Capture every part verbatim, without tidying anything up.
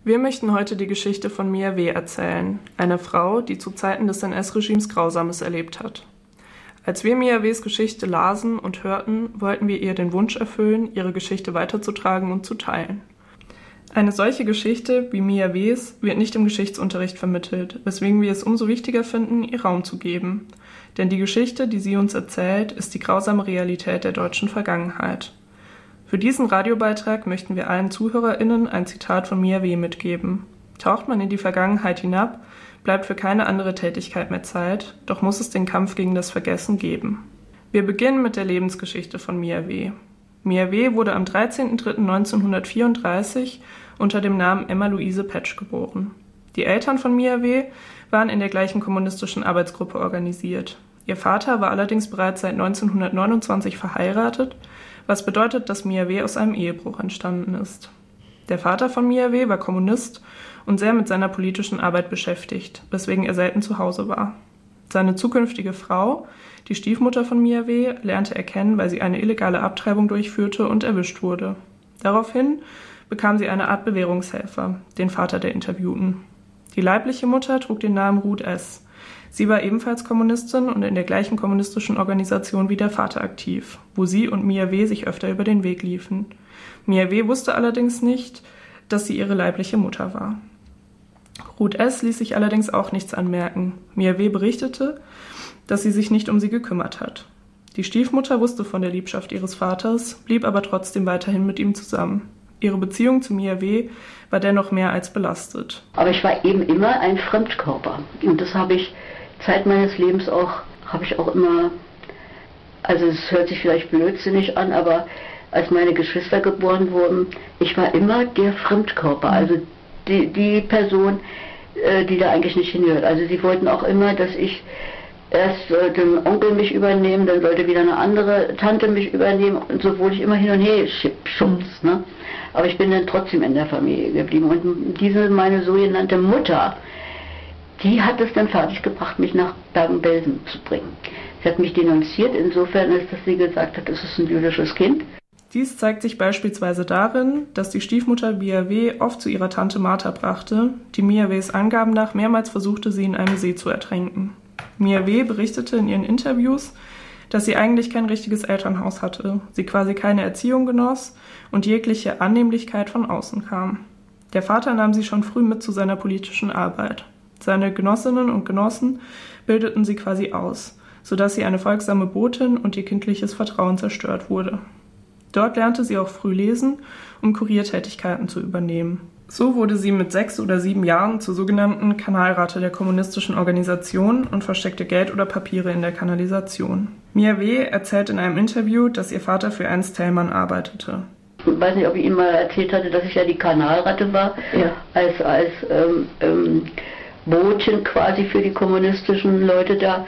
Wir möchten heute die Geschichte von Mia W. erzählen, einer Frau, die zu Zeiten des N S-Regimes Grausames erlebt hat. Als wir Mia W.s Geschichte lasen und hörten, wollten wir ihr den Wunsch erfüllen, ihre Geschichte weiterzutragen und zu teilen. Eine solche Geschichte wie Mia W.s wird nicht im Geschichtsunterricht vermittelt, weswegen wir es umso wichtiger finden, ihr Raum zu geben. Denn die Geschichte, die sie uns erzählt, ist die grausame Realität der deutschen Vergangenheit. Für diesen Radiobeitrag möchten wir allen ZuhörerInnen ein Zitat von Mia W. mitgeben. Taucht man in die Vergangenheit hinab, bleibt für keine andere Tätigkeit mehr Zeit, doch muss es den Kampf gegen das Vergessen geben. Wir beginnen mit der Lebensgeschichte von Mia W. Mia W. wurde am dreizehnten dritten neunzehnhundertvierunddreißig unter dem Namen Emma Luise Petsch geboren. Die Eltern von Mia W. waren in der gleichen kommunistischen Arbeitsgruppe organisiert. Ihr Vater war allerdings bereits seit neunzehnhundertneunundzwanzig verheiratet, was bedeutet, dass Mia W. aus einem Ehebruch entstanden ist. Der Vater von Mia W. war Kommunist und sehr mit seiner politischen Arbeit beschäftigt, weswegen er selten zu Hause war. Seine zukünftige Frau, die Stiefmutter von Mia W., lernte er kennen, weil sie eine illegale Abtreibung durchführte und erwischt wurde. Daraufhin bekam sie eine Art Bewährungshelfer, den Vater der Interviewten. Die leibliche Mutter trug den Namen Ruth S. Sie war ebenfalls Kommunistin und in der gleichen kommunistischen Organisation wie der Vater aktiv, wo sie und Mia W. sich öfter über den Weg liefen. Mia W. wusste allerdings nicht, dass sie ihre leibliche Mutter war. Ruth S. ließ sich allerdings auch nichts anmerken. Mia W. berichtete, dass sie sich nicht um sie gekümmert hat. Die Stiefmutter wusste von der Liebschaft ihres Vaters, blieb aber trotzdem weiterhin mit ihm zusammen. Ihre Beziehung zu Mia W. war dennoch mehr als belastet. Aber ich war eben immer ein Fremdkörper. Und das habe ich Zeit meines Lebens auch, habe ich auch immer, also es hört sich vielleicht blödsinnig an, aber als meine Geschwister geboren wurden, ich war immer der Fremdkörper, also die, die Person, äh, die da eigentlich nicht hingehört. Also sie wollten auch immer, dass ich erst sollte ein Onkel mich übernehmen, dann sollte wieder eine andere Tante mich übernehmen und so wurde ich immer hin und her geschubst, ne? Aber ich bin dann trotzdem in der Familie geblieben und diese, meine sogenannte Mutter, die hat es dann fertiggebracht, mich nach Bergen-Belsen zu bringen. Sie hat mich denunziert, insofern ist, dass sie gesagt hat, es ist ein jüdisches Kind. Dies zeigt sich beispielsweise darin, dass die Stiefmutter Mia W. oft zu ihrer Tante Martha brachte, die Mia W.s Angaben nach mehrmals versuchte, sie in einem See zu ertränken. Mia W. berichtete in ihren Interviews, dass sie eigentlich kein richtiges Elternhaus hatte, sie quasi keine Erziehung genoss und jegliche Annehmlichkeit von außen kam. Der Vater nahm sie schon früh mit zu seiner politischen Arbeit. Seine Genossinnen und Genossen bildeten sie quasi aus, sodass sie eine folgsame Botin und ihr kindliches Vertrauen zerstört wurde. Dort lernte sie auch früh lesen, um Kuriertätigkeiten zu übernehmen. So wurde sie mit sechs oder sieben Jahren zur sogenannten Kanalratte der kommunistischen Organisation und versteckte Geld oder Papiere in der Kanalisation. Mia W. erzählt in einem Interview, dass ihr Vater für Ernst Thälmann arbeitete. Ich weiß nicht, ob ich Ihnen mal erzählt hatte, dass ich ja die Kanalratte war, ja. als, als ähm, ähm, Botin quasi für die kommunistischen Leute da.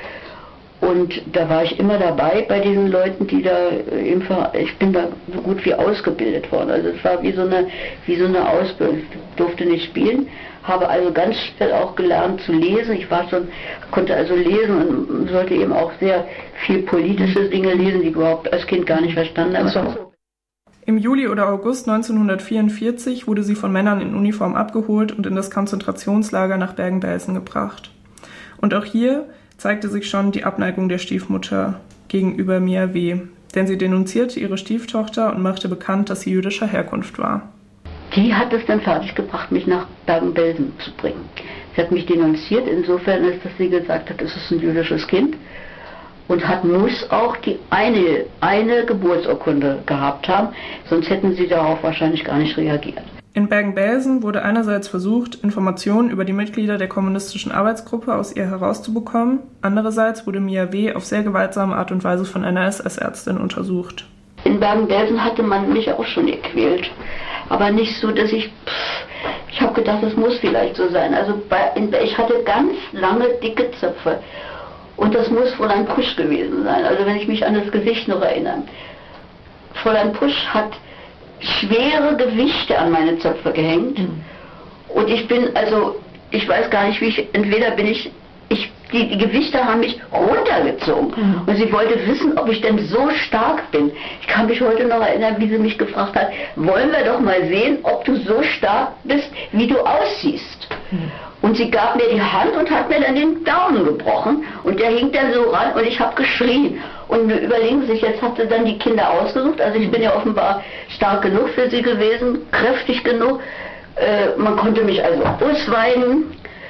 Und da war ich immer dabei bei diesen Leuten, die da, ich bin da so gut wie ausgebildet worden. Also es war wie so eine, wie so eine Ausbildung. Ich durfte nicht spielen, habe also ganz schnell auch gelernt zu lesen. Ich war schon, konnte also lesen und sollte eben auch sehr viel politische Dinge lesen, die ich überhaupt als Kind gar nicht verstanden habe. Im Juli oder August neunzehnhundertvierundvierzig wurde sie von Männern in Uniform abgeholt und in das Konzentrationslager nach Bergen-Belsen gebracht. Und auch hier zeigte sich schon die Abneigung der Stiefmutter gegenüber Mia W., denn sie denunzierte ihre Stieftochter und machte bekannt, dass sie jüdischer Herkunft war. Die hat es dann fertiggebracht, mich nach Bergen-Belsen zu bringen. Sie hat mich denunziert, insofern ist, dass sie gesagt hat, es ist ein jüdisches Kind und hat muss auch die eine, eine Geburtsurkunde gehabt haben, sonst hätten sie darauf wahrscheinlich gar nicht reagiert. In Bergen-Belsen wurde einerseits versucht, Informationen über die Mitglieder der kommunistischen Arbeitsgruppe aus ihr herauszubekommen, andererseits wurde Mia W. auf sehr gewaltsame Art und Weise von einer S S-Ärztin untersucht. In Bergen-Belsen hatte man mich auch schon gequält, aber nicht so, dass ich, pff, ich habe gedacht, das muss vielleicht so sein. Also bei, in, ich hatte ganz lange, dicke Zöpfe und das muss Fräulein Pusch gewesen sein, also wenn ich mich an das Gesicht noch erinnere. Fräulein Pusch hat schwere Gewichte an meine Zöpfe gehängt. Mhm. Und ich bin, also, ich weiß gar nicht, wie ich, entweder bin ich, ich die, die Gewichte haben mich runtergezogen. Mhm. Und sie wollte wissen, ob ich denn so stark bin. Ich kann mich heute noch erinnern, wie sie mich gefragt hat, wollen wir doch mal sehen, ob du so stark bist, wie du aussiehst. Mhm. Und sie gab mir die Hand und hat mir dann den Daumen gebrochen. Und der hing dann so ran und ich habe geschrien. Und überlegen Sie sich, jetzt hat sie dann die Kinder ausgesucht. Also ich bin ja offenbar stark genug für sie gewesen, kräftig genug. Äh, man konnte mich also ausweiden.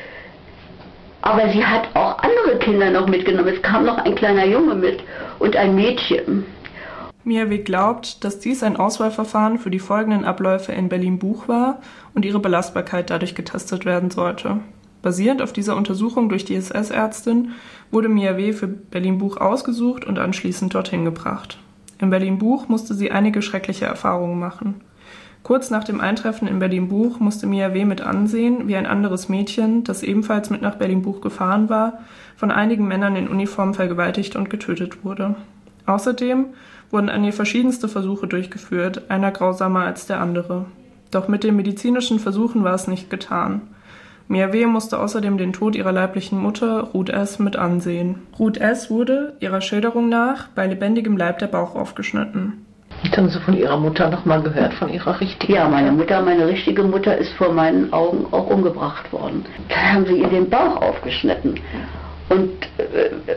Aber sie hat auch andere Kinder noch mitgenommen. Es kam noch ein kleiner Junge mit und ein Mädchen. Mia W. glaubt, dass dies ein Auswahlverfahren für die folgenden Abläufe in Berlin-Buch war und ihre Belastbarkeit dadurch getestet werden sollte. Basierend auf dieser Untersuchung durch die S S-Ärztin wurde Mia W. für Berlin-Buch ausgesucht und anschließend dorthin gebracht. In Berlin-Buch musste sie einige schreckliche Erfahrungen machen. Kurz nach dem Eintreffen in Berlin-Buch musste Mia W. mit ansehen, wie ein anderes Mädchen, das ebenfalls mit nach Berlin-Buch gefahren war, von einigen Männern in Uniform vergewaltigt und getötet wurde. Außerdem wurden an ihr verschiedenste Versuche durchgeführt, einer grausamer als der andere. Doch mit den medizinischen Versuchen war es nicht getan. Mia W. musste außerdem den Tod ihrer leiblichen Mutter, Ruth S., mit ansehen. Ruth S. wurde, ihrer Schilderung nach, bei lebendigem Leib der Bauch aufgeschnitten. Und haben Sie von Ihrer Mutter nochmal gehört, von Ihrer richtigen Ja, meine Mutter, meine richtige Mutter ist vor meinen Augen auch umgebracht worden. Dann haben sie ihr den Bauch aufgeschnitten. Und äh,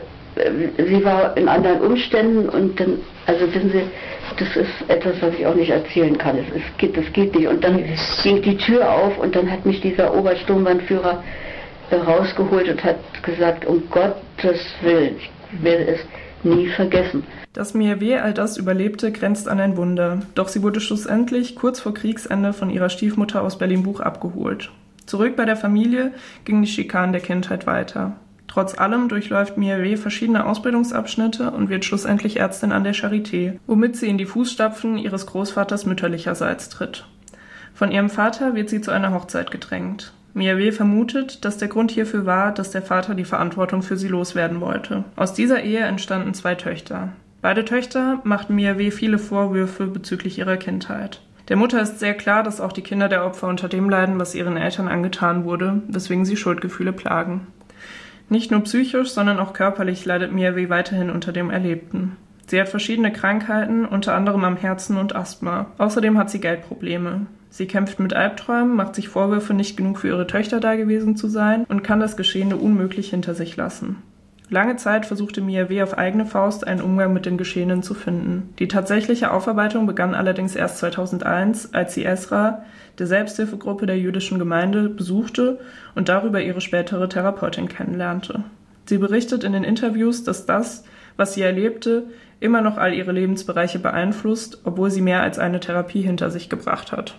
sie war in anderen Umständen und dann, also wissen Sie, das ist etwas, was ich auch nicht erzählen kann. Es, es geht, das geht nicht. Und dann ging die Tür auf und dann hat mich dieser Obersturmbannführer äh, rausgeholt und hat gesagt, um Gottes Willen, ich werde es nie vergessen. Dass Mia W. all das überlebte, grenzt an ein Wunder. Doch sie wurde schlussendlich kurz vor Kriegsende von ihrer Stiefmutter aus Berlin-Buch abgeholt. Zurück bei der Familie gingen die Schikanen der Kindheit weiter. Trotz allem durchläuft Mia W. verschiedene Ausbildungsabschnitte und wird schlussendlich Ärztin an der Charité, womit sie in die Fußstapfen ihres Großvaters mütterlicherseits tritt. Von ihrem Vater wird sie zu einer Hochzeit gedrängt. Mia W. vermutet, dass der Grund hierfür war, dass der Vater die Verantwortung für sie loswerden wollte. Aus dieser Ehe entstanden zwei Töchter. Beide Töchter machten Mia W. viele Vorwürfe bezüglich ihrer Kindheit. Der Mutter ist sehr klar, dass auch die Kinder der Opfer unter dem leiden, was ihren Eltern angetan wurde, weswegen sie Schuldgefühle plagen. Nicht nur psychisch, sondern auch körperlich leidet Mia W. weiterhin unter dem Erlebten. Sie hat verschiedene Krankheiten, unter anderem am Herzen und Asthma. Außerdem hat sie Geldprobleme. Sie kämpft mit Albträumen, macht sich Vorwürfe, nicht genug für ihre Töchter da gewesen zu sein und kann das Geschehene unmöglich hinter sich lassen. Lange Zeit versuchte Mia W. auf eigene Faust einen Umgang mit den Geschehenen zu finden. Die tatsächliche Aufarbeitung begann allerdings erst zweitausendeins, als sie Esra, der Selbsthilfegruppe der jüdischen Gemeinde, besuchte und darüber ihre spätere Therapeutin kennenlernte. Sie berichtet in den Interviews, dass das, was sie erlebte, immer noch all ihre Lebensbereiche beeinflusst, obwohl sie mehr als eine Therapie hinter sich gebracht hat.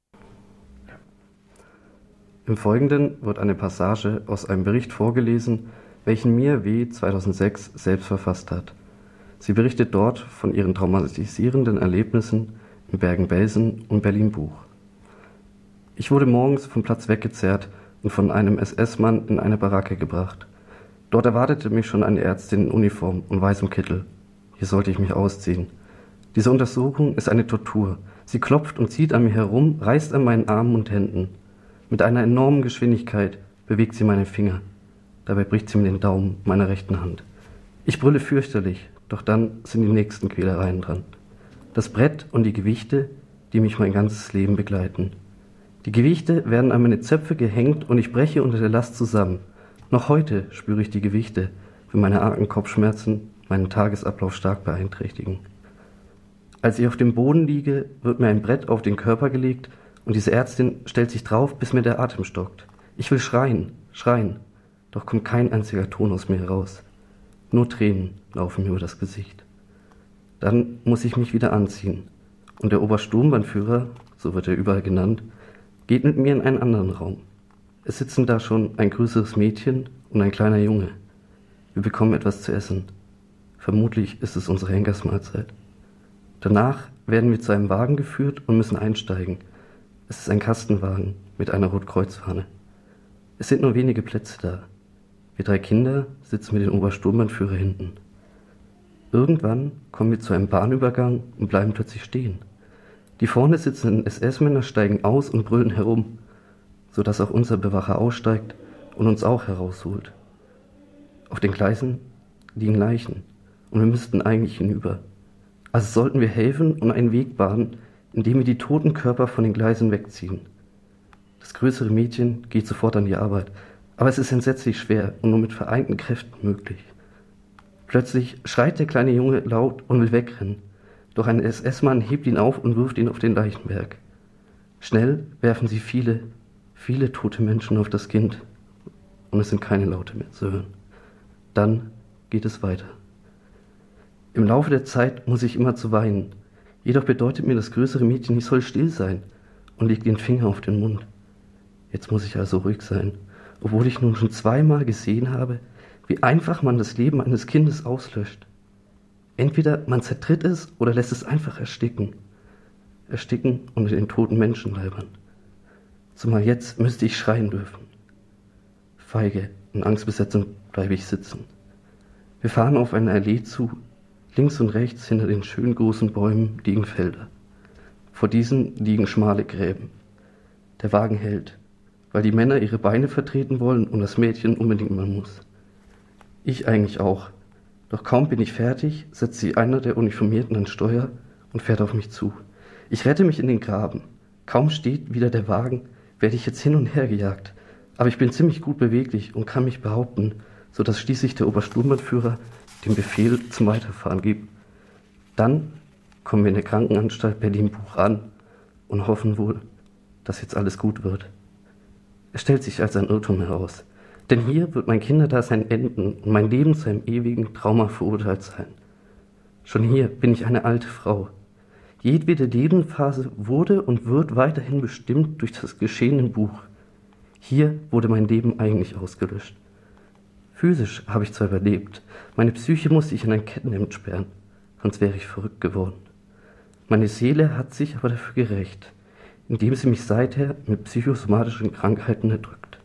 Im Folgenden wird eine Passage aus einem Bericht vorgelesen, welchen Mia W. zweitausendsechs selbst verfasst hat. Sie berichtet dort von ihren traumatisierenden Erlebnissen in Bergen-Belsen und Berlin-Buch. Ich wurde morgens vom Platz weggezerrt und von einem S S-Mann in eine Baracke gebracht. Dort erwartete mich schon eine Ärztin in Uniform und weißem Kittel. Hier sollte ich mich ausziehen. Diese Untersuchung ist eine Tortur. Sie klopft und zieht an mir herum, reißt an meinen Armen und Händen. Mit einer enormen Geschwindigkeit bewegt sie meine Finger. Dabei bricht sie mir den Daumen meiner rechten Hand. Ich brülle fürchterlich, doch dann sind die nächsten Quälereien dran. Das Brett und die Gewichte, die mich mein ganzes Leben begleiten. Die Gewichte werden an meine Zöpfe gehängt und ich breche unter der Last zusammen. Noch heute spüre ich die Gewichte, wenn meine argen Kopfschmerzen meinen Tagesablauf stark beeinträchtigen. Als ich auf dem Boden liege, wird mir ein Brett auf den Körper gelegt und diese Ärztin stellt sich drauf, bis mir der Atem stockt. Ich will schreien, schreien, doch kommt kein einziger Ton aus mir heraus. Nur Tränen laufen mir über das Gesicht. Dann muss ich mich wieder anziehen und der Obersturmbannführer, so wird er überall genannt, geht mit mir in einen anderen Raum. Es sitzen da schon ein größeres Mädchen und ein kleiner Junge. Wir bekommen etwas zu essen. Vermutlich ist es unsere Henkersmahlzeit. Danach werden wir zu einem Wagen geführt und müssen einsteigen. Es ist ein Kastenwagen mit einer Rotkreuzfahne. Es sind nur wenige Plätze da. Wir drei Kinder sitzen mit dem Obersturmbannführer hinten. Irgendwann kommen wir zu einem Bahnübergang und bleiben plötzlich stehen. Die vorne sitzenden S S-Männer steigen aus und brüllen herum, sodass auch unser Bewacher aussteigt und uns auch herausholt. Auf den Gleisen liegen Leichen und wir müssten eigentlich hinüber. Also sollten wir helfen und einen Weg bahnen, indem wir die toten Körper von den Gleisen wegziehen. Das größere Mädchen geht sofort an die Arbeit, aber es ist entsetzlich schwer und nur mit vereinten Kräften möglich. Plötzlich schreit der kleine Junge laut und will wegrennen, doch ein S S-Mann hebt ihn auf und wirft ihn auf den Leichenberg. Schnell werfen sie viele, viele tote Menschen auf das Kind und es sind keine Laute mehr zu hören. Dann geht es weiter. Im Laufe der Zeit muss ich immer zu weinen, jedoch bedeutet mir das größere Mädchen, ich soll still sein und legt den Finger auf den Mund. Jetzt muss ich also ruhig sein, obwohl ich nun schon zweimal gesehen habe, wie einfach man das Leben eines Kindes auslöscht. Entweder man zertritt es oder lässt es einfach ersticken. Ersticken unter den toten Menschenleibern. Zumal jetzt müsste ich schreien dürfen. Feige und angstbesetzt bleibe ich sitzen. Wir fahren auf eine Allee zu. Links und rechts hinter den schönen großen Bäumen liegen Felder. Vor diesen liegen schmale Gräben. Der Wagen hält, weil die Männer ihre Beine vertreten wollen und das Mädchen unbedingt mal muss. Ich eigentlich auch. Doch kaum bin ich fertig, setzt sich einer der Uniformierten ans Steuer und fährt auf mich zu. Ich rette mich in den Graben. Kaum steht wieder der Wagen, werde ich jetzt hin und her gejagt. Aber ich bin ziemlich gut beweglich und kann mich behaupten, sodass schließlich der Obersturmbannführer den Befehl zum Weiterfahren gibt. Dann kommen wir in der Krankenanstalt Berlin-Buch an und hoffen wohl, dass jetzt alles gut wird. Es stellt sich als ein Irrtum heraus. Denn hier wird mein Kinderdasein enden und mein Leben zu einem ewigen Trauma verurteilt sein. Schon hier bin ich eine alte Frau. Jedwede Lebensphase wurde und wird weiterhin bestimmt durch das Geschehen im Buch. Hier wurde mein Leben eigentlich ausgelöscht. Physisch habe ich zwar überlebt, meine Psyche musste ich in ein Kettenhemd sperren, sonst wäre ich verrückt geworden. Meine Seele hat sich aber dafür gerächt, indem sie mich seither mit psychosomatischen Krankheiten erdrückt.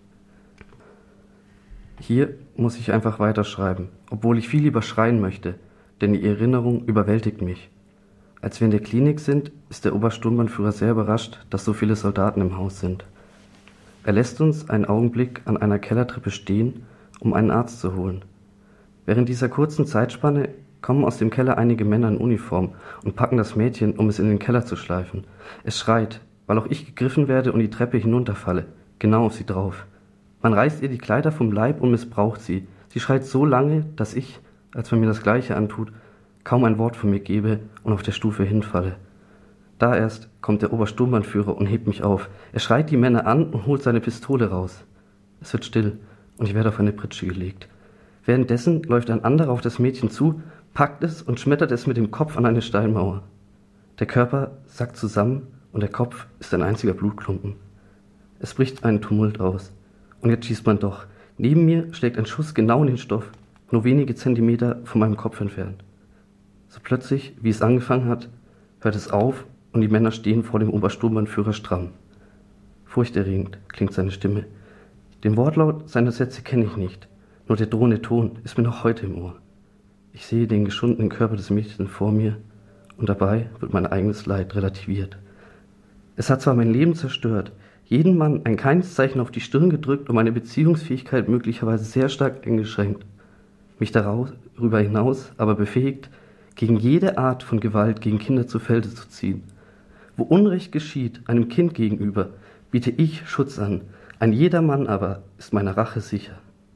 Hier muss ich einfach weiterschreiben, obwohl ich viel lieber schreien möchte, denn die Erinnerung überwältigt mich. Als wir in der Klinik sind, ist der Obersturmbannführer sehr überrascht, dass so viele Soldaten im Haus sind. Er lässt uns einen Augenblick an einer Kellertreppe stehen, um einen Arzt zu holen. Während dieser kurzen Zeitspanne kommen aus dem Keller einige Männer in Uniform und packen das Mädchen, um es in den Keller zu schleifen. Es schreit, weil auch ich gegriffen werde und die Treppe hinunterfalle, genau auf sie drauf. Man reißt ihr die Kleider vom Leib und missbraucht sie. Sie schreit so lange, dass ich, als man mir das Gleiche antut, kaum ein Wort von mir gebe und auf der Stufe hinfalle. Da erst kommt der Obersturmbannführer und hebt mich auf. Er schreit die Männer an und holt seine Pistole raus. Es wird still und ich werde auf eine Pritsche gelegt. Währenddessen läuft ein anderer auf das Mädchen zu, packt es und schmettert es mit dem Kopf an eine Steinmauer. Der Körper sackt zusammen und der Kopf ist ein einziger Blutklumpen. Es bricht ein Tumult aus. Und jetzt schießt man doch. Neben mir schlägt ein Schuss genau in den Stoff, nur wenige Zentimeter von meinem Kopf entfernt. So plötzlich, wie es angefangen hat, hört es auf und die Männer stehen vor dem Obersturmbannführer stramm. Furchterregend klingt seine Stimme. Den Wortlaut seiner Sätze kenne ich nicht, nur der drohende Ton ist mir noch heute im Ohr. Ich sehe den geschundenen Körper des Mädchens vor mir und dabei wird mein eigenes Leid relativiert. Es hat zwar mein Leben zerstört, jeden Mann ein kleines Zeichen auf die Stirn gedrückt und meine Beziehungsfähigkeit möglicherweise sehr stark eingeschränkt, mich darüber hinaus aber befähigt, gegen jede Art von Gewalt gegen Kinder zu Felde zu ziehen. Wo Unrecht geschieht, einem Kind gegenüber, biete ich Schutz an, ein jeder Mann aber ist meiner Rache sicher.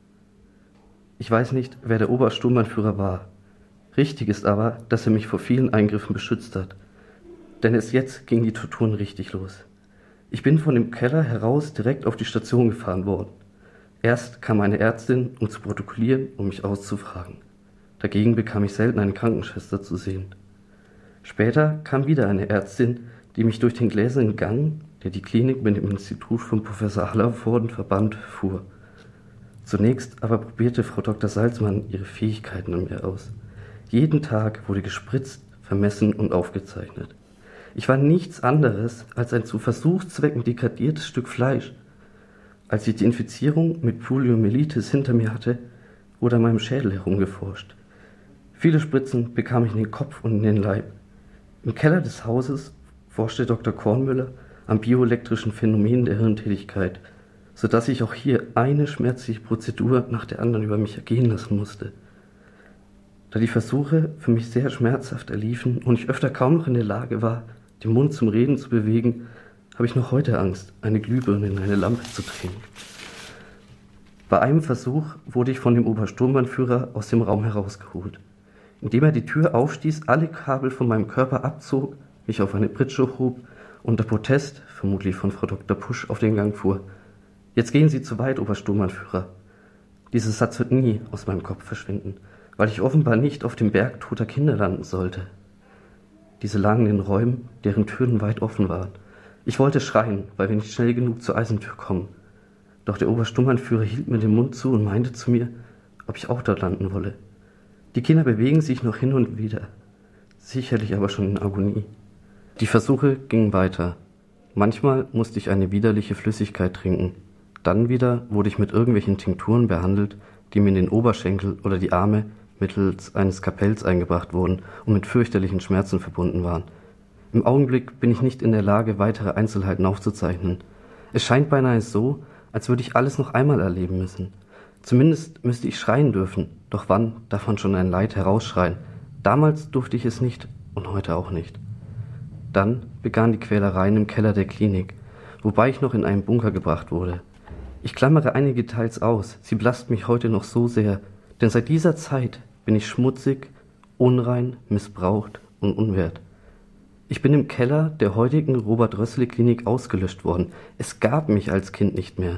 Ich weiß nicht, wer der Obersturmbannführer war. Richtig ist aber, dass er mich vor vielen Eingriffen beschützt hat, denn erst jetzt ging die Torturen richtig los. Ich bin von dem Keller heraus direkt auf die Station gefahren worden. Erst kam eine Ärztin, um zu protokollieren und mich auszufragen. Dagegen bekam ich selten eine Krankenschwester zu sehen. Später kam wieder eine Ärztin, die mich durch den gläsernen Gang, der die Klinik mit dem Institut von Professor Hallervorden verband, fuhr. Zunächst aber probierte Frau Doktor Salzmann ihre Fähigkeiten an mir aus. Jeden Tag wurde gespritzt, vermessen und aufgezeichnet. Ich war nichts anderes als ein zu Versuchszwecken degradiertes Stück Fleisch. Als ich die Infizierung mit Poliomyelitis hinter mir hatte, wurde an meinem Schädel herumgeforscht. Viele Spritzen bekam ich in den Kopf und in den Leib. Im Keller des Hauses forschte Doktor Kornmüller an bioelektrischen Phänomenen der Hirntätigkeit, sodass ich auch hier eine schmerzliche Prozedur nach der anderen über mich ergehen lassen musste. Da die Versuche für mich sehr schmerzhaft erliefen und ich öfter kaum noch in der Lage war, den Mund zum Reden zu bewegen, habe ich noch heute Angst, eine Glühbirne in eine Lampe zu drehen. Bei einem Versuch wurde ich von dem Obersturmbannführer aus dem Raum herausgeholt. Indem er die Tür aufstieß, alle Kabel von meinem Körper abzog, mich auf eine Pritsche hob und unter Protest, vermutlich von Frau Doktor Pusch, auf den Gang fuhr. »Jetzt gehen Sie zu weit, Obersturmbannführer.« Dieser Satz wird nie aus meinem Kopf verschwinden, weil ich offenbar nicht auf dem Berg toter Kinder landen sollte. Diese lagen in Räumen, deren Türen weit offen waren. Ich wollte schreien, weil wir nicht schnell genug zur Eisentür kommen. Doch der Obersturmbannführer hielt mir den Mund zu und meinte zu mir, ob ich auch dort landen wolle. Die Kinder bewegen sich noch hin und wieder, sicherlich aber schon in Agonie. Die Versuche gingen weiter. Manchmal musste ich eine widerliche Flüssigkeit trinken. Dann wieder wurde ich mit irgendwelchen Tinkturen behandelt, die mir in den Oberschenkel oder die Arme mittels eines Kapells eingebracht wurden und mit fürchterlichen Schmerzen verbunden waren. Im Augenblick bin ich nicht in der Lage, weitere Einzelheiten aufzuzeichnen. Es scheint beinahe so, als würde ich alles noch einmal erleben müssen. Zumindest müsste ich schreien dürfen, doch wann darf man schon ein Leid herausschreien? Damals durfte ich es nicht und heute auch nicht. Dann begannen die Quälereien im Keller der Klinik, wobei ich noch in einen Bunker gebracht wurde. Ich klammere einige Details aus, sie belasten mich heute noch so sehr, denn seit dieser Zeit bin ich schmutzig, unrein, missbraucht und unwert. Ich bin im Keller der heutigen Robert-Rössle-Klinik ausgelöscht worden. Es gab mich als Kind nicht mehr.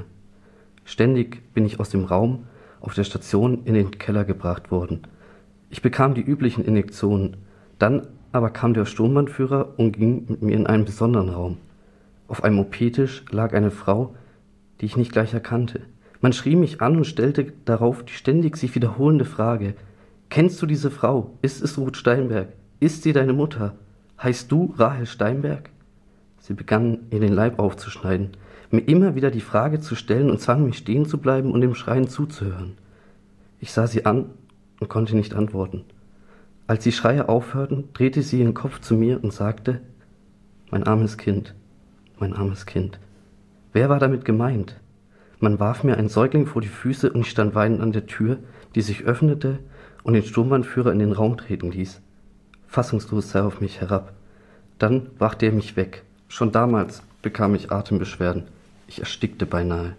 Ständig bin ich aus dem Raum auf der Station in den Keller gebracht worden. Ich bekam die üblichen Injektionen. Dann aber kam der Sturmbannführer und ging mit mir in einen besonderen Raum. Auf einem O P-Tisch lag eine Frau, die ich nicht gleich erkannte. Man schrie mich an und stellte darauf die ständig sich wiederholende Frage: »Kennst du diese Frau? Ist es Ruth Steinberg? Ist sie deine Mutter? Heißt du Rahel Steinberg?« Sie begann, ihr den Leib aufzuschneiden, mir immer wieder die Frage zu stellen und zwang mich stehen zu bleiben und dem Schreien zuzuhören. Ich sah sie an und konnte nicht antworten. Als die Schreie aufhörten, drehte sie ihren Kopf zu mir und sagte: »Mein armes Kind, mein armes Kind.« Wer war damit gemeint? Man warf mir einen Säugling vor die Füße und ich stand weinend an der Tür, die sich öffnete und den Sturmbannführer in den Raum treten ließ. Fassungslos sah er auf mich herab. Dann brachte er mich weg. Schon damals bekam ich Atembeschwerden. Ich erstickte beinahe.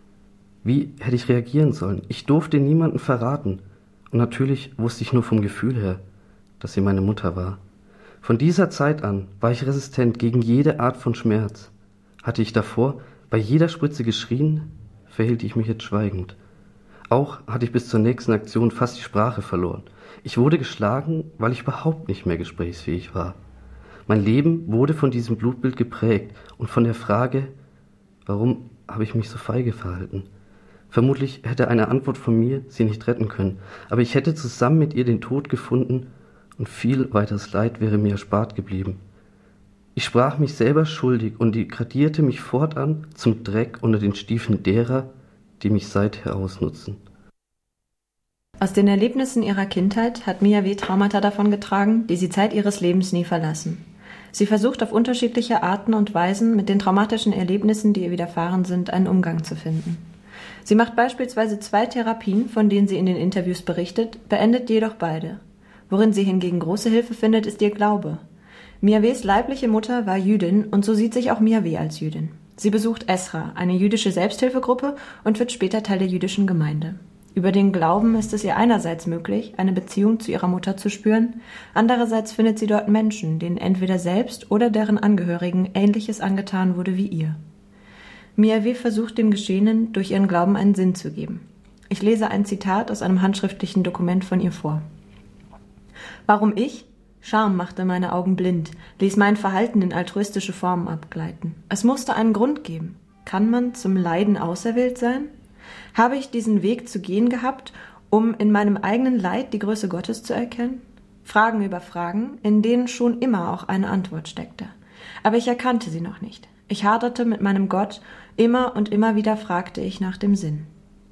Wie hätte ich reagieren sollen? Ich durfte niemanden verraten. Und natürlich wusste ich nur vom Gefühl her, dass sie meine Mutter war. Von dieser Zeit an war ich resistent gegen jede Art von Schmerz. Hatte ich davor bei jeder Spritze geschrien, verhielt ich mich jetzt schweigend. Auch hatte ich bis zur nächsten Aktion fast die Sprache verloren. Ich wurde geschlagen, weil ich überhaupt nicht mehr gesprächsfähig war. Mein Leben wurde von diesem Blutbild geprägt und von der Frage, warum habe ich mich so feige verhalten? Vermutlich hätte eine Antwort von mir sie nicht retten können, aber ich hätte zusammen mit ihr den Tod gefunden und viel weiteres Leid wäre mir erspart geblieben. Ich sprach mich selber schuldig und degradierte mich fortan zum Dreck unter den Stiefeln derer, die mich seither ausnutzen. Aus den Erlebnissen ihrer Kindheit hat Mia W. Traumata davongetragen, die sie Zeit ihres Lebens nie verlassen. Sie versucht auf unterschiedliche Arten und Weisen, mit den traumatischen Erlebnissen, die ihr widerfahren sind, einen Umgang zu finden. Sie macht beispielsweise zwei Therapien, von denen sie in den Interviews berichtet, beendet jedoch beide. Worin sie hingegen große Hilfe findet, ist ihr Glaube. Mia W.s leibliche Mutter war Jüdin und so sieht sich auch Mia W. als Jüdin. Sie besucht Esra, eine jüdische Selbsthilfegruppe, und wird später Teil der jüdischen Gemeinde. Über den Glauben ist es ihr einerseits möglich, eine Beziehung zu ihrer Mutter zu spüren, andererseits findet sie dort Menschen, denen entweder selbst oder deren Angehörigen Ähnliches angetan wurde wie ihr. Mia W. versucht dem Geschehenen durch ihren Glauben einen Sinn zu geben. Ich lese ein Zitat aus einem handschriftlichen Dokument von ihr vor. »Warum ich? Scham machte meine Augen blind, ließ mein Verhalten in altruistische Formen abgleiten. Es musste einen Grund geben. Kann man zum Leiden auserwählt sein? Habe ich diesen Weg zu gehen gehabt, um in meinem eigenen Leid die Größe Gottes zu erkennen? Fragen über Fragen, in denen schon immer auch eine Antwort steckte. Aber ich erkannte sie noch nicht. Ich haderte mit meinem Gott, immer und immer wieder fragte ich nach dem Sinn.«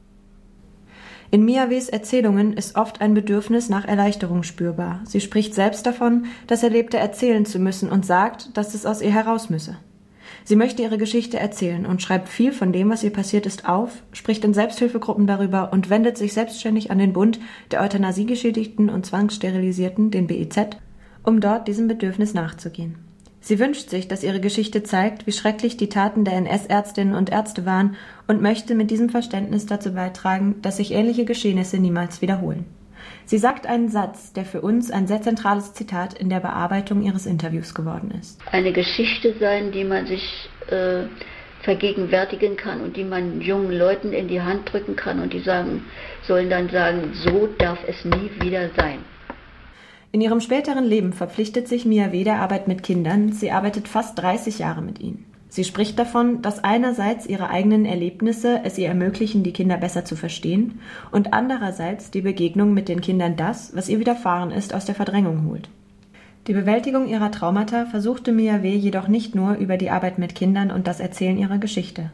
In Mia W.s Erzählungen ist oft ein Bedürfnis nach Erleichterung spürbar. Sie spricht selbst davon, das Erlebte erzählen zu müssen und sagt, dass es aus ihr heraus müsse. Sie möchte ihre Geschichte erzählen und schreibt viel von dem, was ihr passiert ist, auf, spricht in Selbsthilfegruppen darüber und wendet sich selbstständig an den Bund der Euthanasiegeschädigten und Zwangssterilisierten, den B E Z, um dort diesem Bedürfnis nachzugehen. Sie wünscht sich, dass ihre Geschichte zeigt, wie schrecklich die Taten der N S-Ärztinnen und Ärzte waren und möchte mit diesem Verständnis dazu beitragen, dass sich ähnliche Geschehnisse niemals wiederholen. Sie sagt einen Satz, der für uns ein sehr zentrales Zitat in der Bearbeitung ihres Interviews geworden ist. Eine Geschichte sein, die man sich äh, vergegenwärtigen kann und die man jungen Leuten in die Hand drücken kann und die sagen, sollen dann sagen, so darf es nie wieder sein. In ihrem späteren Leben verpflichtet sich Mia W. der Arbeit mit Kindern. Sie arbeitet fast dreißig Jahre mit ihnen. Sie spricht davon, dass einerseits ihre eigenen Erlebnisse es ihr ermöglichen, die Kinder besser zu verstehen, und andererseits die Begegnung mit den Kindern das, was ihr widerfahren ist, aus der Verdrängung holt. Die Bewältigung ihrer Traumata versuchte Mia W. jedoch nicht nur über die Arbeit mit Kindern und das Erzählen ihrer Geschichte.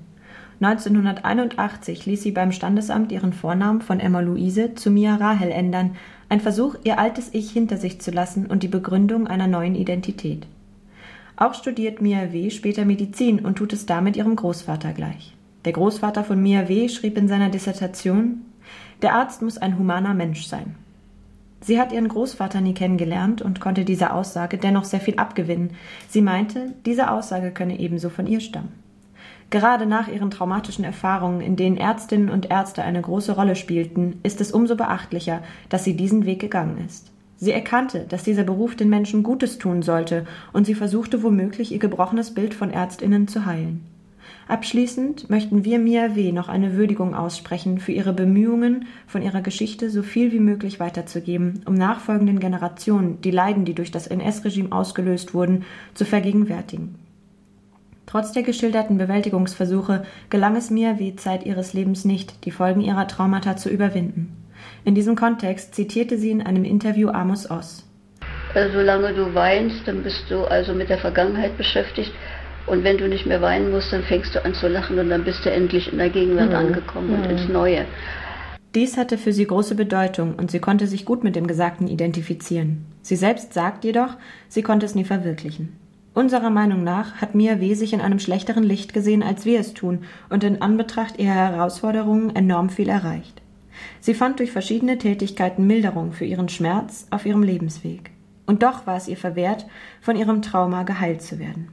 neunzehnhunderteinundachtzig ließ sie beim Standesamt ihren Vornamen von Emma Luise zu Mia Rahel ändern, ein Versuch, ihr altes Ich hinter sich zu lassen und die Begründung einer neuen Identität. Auch studiert Mia W. später Medizin und tut es damit ihrem Großvater gleich. Der Großvater von Mia W. schrieb in seiner Dissertation: Der Arzt muss ein humaner Mensch sein. Sie hat ihren Großvater nie kennengelernt und konnte dieser Aussage dennoch sehr viel abgewinnen. Sie meinte, diese Aussage könne ebenso von ihr stammen. Gerade nach ihren traumatischen Erfahrungen, in denen Ärztinnen und Ärzte eine große Rolle spielten, ist es umso beachtlicher, dass sie diesen Weg gegangen ist. Sie erkannte, dass dieser Beruf den Menschen Gutes tun sollte, und sie versuchte womöglich, ihr gebrochenes Bild von ÄrztInnen zu heilen. Abschließend möchten wir Mia W. noch eine Würdigung aussprechen für ihre Bemühungen, von ihrer Geschichte so viel wie möglich weiterzugeben, um nachfolgenden Generationen die Leiden, die durch das N S-Regime ausgelöst wurden, zu vergegenwärtigen. Trotz der geschilderten Bewältigungsversuche gelang es Mia W. Zeit ihres Lebens nicht, die Folgen ihrer Traumata zu überwinden. In diesem Kontext zitierte sie in einem Interview Amos Oz. Solange du weinst, dann bist du also mit der Vergangenheit beschäftigt. Und wenn du nicht mehr weinen musst, dann fängst du an zu lachen und dann bist du endlich in der Gegenwart mhm. angekommen und mhm. ins Neue. Dies hatte für sie große Bedeutung und sie konnte sich gut mit dem Gesagten identifizieren. Sie selbst sagt jedoch, sie konnte es nie verwirklichen. Unserer Meinung nach hat Mia W. sich in einem schlechteren Licht gesehen, als wir es tun, und in Anbetracht ihrer Herausforderungen enorm viel erreicht. Sie fand durch verschiedene Tätigkeiten Milderung für ihren Schmerz auf ihrem Lebensweg. Und doch war es ihr verwehrt, von ihrem Trauma geheilt zu werden.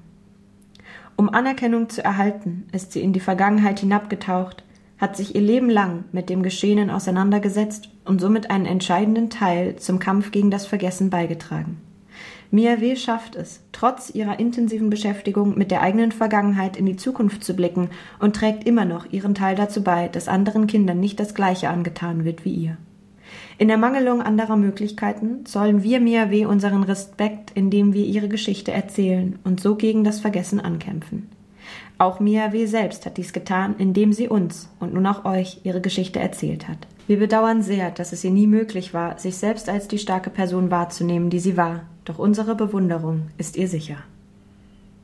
Um Anerkennung zu erhalten, ist sie in die Vergangenheit hinabgetaucht, hat sich ihr Leben lang mit dem Geschehenen auseinandergesetzt und somit einen entscheidenden Teil zum Kampf gegen das Vergessen beigetragen. Mia W. schafft es, trotz ihrer intensiven Beschäftigung mit der eigenen Vergangenheit in die Zukunft zu blicken und trägt immer noch ihren Teil dazu bei, dass anderen Kindern nicht das Gleiche angetan wird wie ihr. In der Mangelung anderer Möglichkeiten zollen wir Mia W. unseren Respekt, indem wir ihre Geschichte erzählen und so gegen das Vergessen ankämpfen. Auch Mia W. selbst hat dies getan, indem sie uns und nun auch euch ihre Geschichte erzählt hat. Wir bedauern sehr, dass es ihr nie möglich war, sich selbst als die starke Person wahrzunehmen, die sie war. Doch unsere Bewunderung ist ihr sicher.